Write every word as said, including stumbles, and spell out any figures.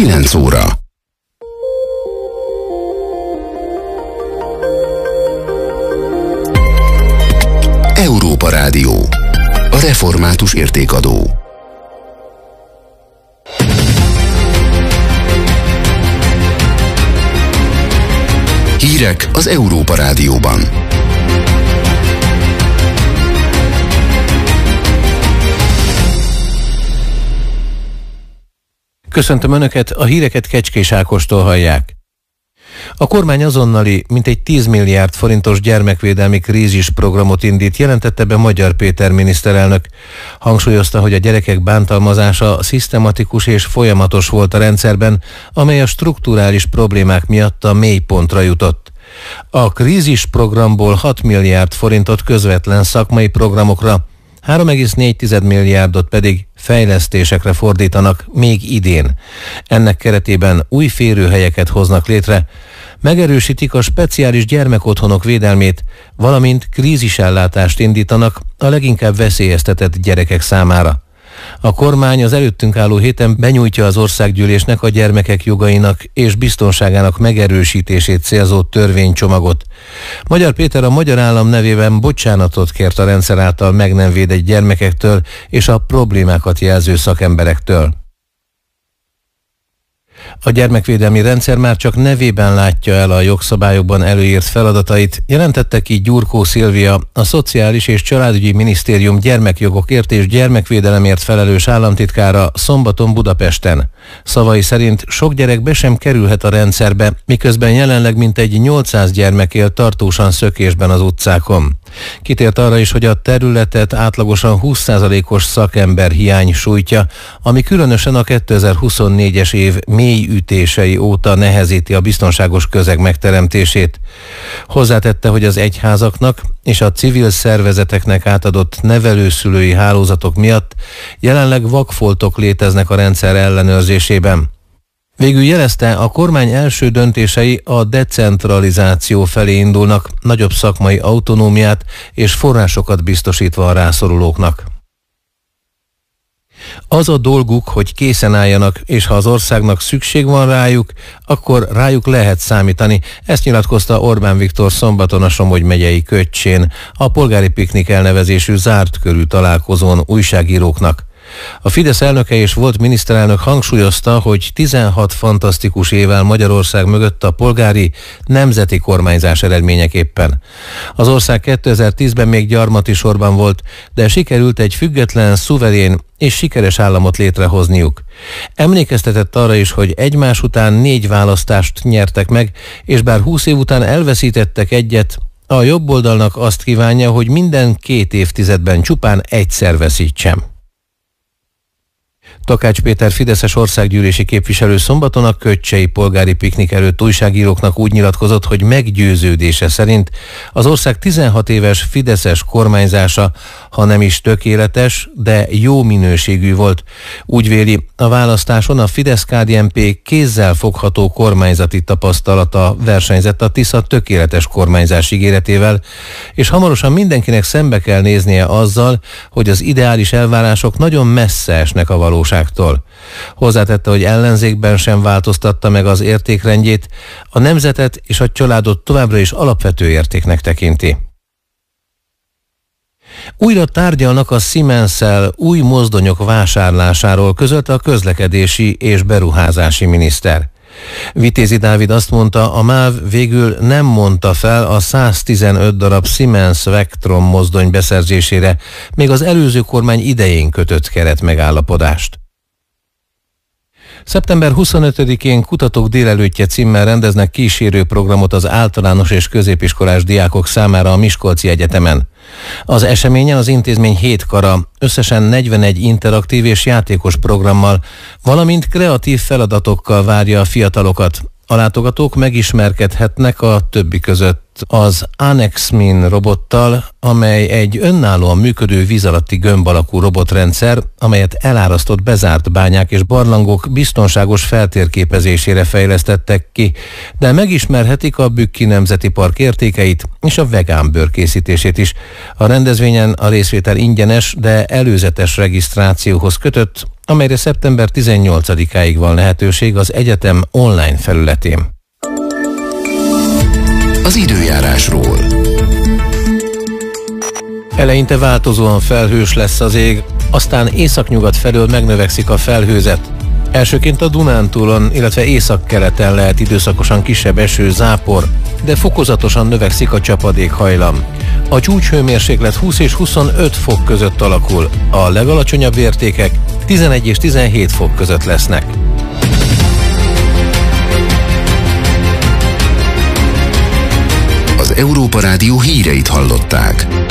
kilenc óra. Európa Rádió. A református értékadó. Hírek az Európa Rádióban. Köszöntöm Önöket, a híreket Kecskés Ákostól hallják. A kormány azonnali, mintegy tíz milliárd forintos gyermekvédelmi krízisprogramot indít, jelentette be Magyar Péter miniszterelnök. Hangsúlyozta, hogy a gyerekek bántalmazása szisztematikus és folyamatos volt a rendszerben, amely a strukturális problémák miatt a mélypontra jutott. A krízisprogramból hat milliárd forintot közvetlen szakmai programokra, három egész négy milliárdot pedig fejlesztésekre fordítanak még idén. Ennek keretében új férőhelyeket hoznak létre, megerősítik a speciális gyermekotthonok védelmét, valamint krízisellátást indítanak a leginkább veszélyeztetett gyerekek számára. A kormány az előttünk álló héten benyújtja az országgyűlésnek a gyermekek jogainak és biztonságának megerősítését célzó törvénycsomagot. Magyar Péter a magyar állam nevében bocsánatot kért a rendszer által meg nem védett gyermekektől és a problémákat jelző szakemberektől. A gyermekvédelmi rendszer már csak nevében látja el a jogszabályokban előírt feladatait, jelentette ki Gyurkó Szilvia, a Szociális és Családügyi Minisztérium gyermekjogokért és gyermekvédelemért felelős államtitkára szombaton Budapesten. Szavai szerint sok gyerek be sem kerülhet a rendszerbe, miközben jelenleg mintegy nyolcszáz gyermek él tartósan szökésben az utcákon. Kitért arra is, hogy a területet átlagosan húsz százalékos szakember hiány sújtja, ami különösen a kétezer-huszonnégyes év mély ütései óta nehezíti a biztonságos közeg megteremtését. Hozzátette, hogy az egyházaknak és a civil szervezeteknek átadott nevelőszülői hálózatok miatt jelenleg vakfoltok léteznek a rendszer ellenőrzésében. Végül jelezte, a kormány első döntései a decentralizáció felé indulnak, nagyobb szakmai autonómiát és forrásokat biztosítva a rászorulóknak. Az a dolguk, hogy készen álljanak, és ha az országnak szükség van rájuk, akkor rájuk lehet számítani. Ezt nyilatkozta Orbán Viktor szombaton a Somogy megyei Köccsén, a polgári piknik elnevezésű zárt körű találkozón újságíróknak. A Fidesz elnöke és volt miniszterelnök hangsúlyozta, hogy tizenhat fantasztikus évvel Magyarország mögött a polgári nemzeti kormányzás eredményeképpen. Az ország kétezer-tízben még gyarmati sorban volt, de sikerült egy független, szuverén és sikeres államot létrehozniuk. Emlékeztetett arra is, hogy egymás után négy választást nyertek meg, és bár húsz év után elveszítettek egyet, a jobb oldalnak azt kívánja, hogy minden két évtizedben csupán egyszer veszítsem. Takács Péter fideszes országgyűlési képviselő szombaton a köccsei polgári piknik előtt újságíróknak úgy nyilatkozott, hogy meggyőződése szerint az ország tizenhat éves fideszes kormányzása, ha nem is tökéletes, de jó minőségű volt. Úgy véli, a választáson a Fidesz-ká dé en pé kézzel fogható kormányzati tapasztalata versenyzett a Tisza tökéletes kormányzás ígéretével, és hamarosan mindenkinek szembe kell néznie azzal, hogy az ideális elvárások nagyon messze esnek a valóságtól. Hozzátette, hogy ellenzékben sem változtatta meg az értékrendjét, a nemzetet és a családot továbbra is alapvető értéknek tekinti. Újra tárgyalnak a Siemens-szel új mozdonyok vásárlásáról, közölte a közlekedési és beruházási miniszter. Vitézi Dávid azt mondta, a MÁV végül nem mondta fel a száztizenöt darab Siemens Vectron mozdony beszerzésére, még az előző kormány idején kötött keretmegállapodást. szeptember huszonötödikén Kutatók délelőttje címmel rendeznek kísérő programot az általános és középiskolás diákok számára a Miskolci Egyetemen. Az eseményen az intézmény hét kara, összesen negyvenegy interaktív és játékos programmal, valamint kreatív feladatokkal várja a fiatalokat. A látogatók megismerkedhetnek a többi között az Anexmin robottal, amely egy önállóan működő víz alatti gömb alakú robotrendszer, amelyet elárasztott bezárt bányák és barlangok biztonságos feltérképezésére fejlesztettek ki, de megismerhetik a Bükki Nemzeti Park értékeit és a vegán bőr készítését is. A rendezvényen a részvétel ingyenes, de előzetes regisztrációhoz kötött, amelyre szeptember tizennyolcadikáig van lehetőség az egyetem online felületén. Az időjárásról. Eleinte változóan felhős lesz az ég, aztán északnyugat felől megnövekszik a felhőzet. Elsőként a Dunántúlon, illetve északkeleten lehet időszakosan kisebb eső, zápor, de fokozatosan növekszik a csapadékhajlam. A csúcshőmérséklet húsz és huszonöt fok között alakul, a legalacsonyabb értékek tizenegy és tizenhét fok között lesznek. Az Európa Rádió híreit hallották.